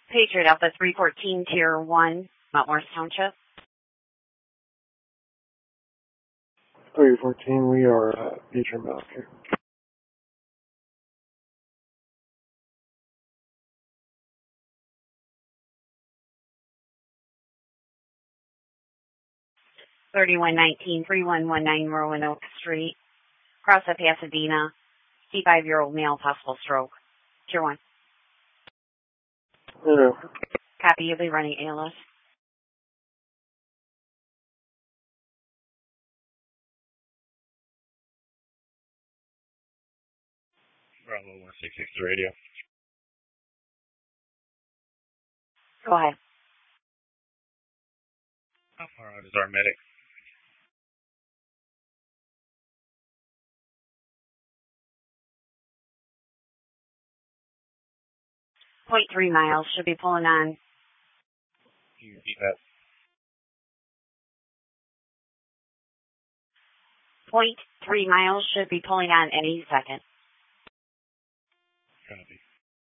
Patriot Alpha 314, Tier 1, Mount Morris Township. 314, we are Patriot Military. $3119, 3119 Roanoke Street, Cross of Pasadena, 55-year-old male, possible stroke. Tier 1. Hello. Copy, you'll be running ALS. Bravo 166 radio. Go ahead. How far out is our medic? .3 miles, should be pulling on. Can you repeat that? .3 miles, should be pulling on any second. Copy.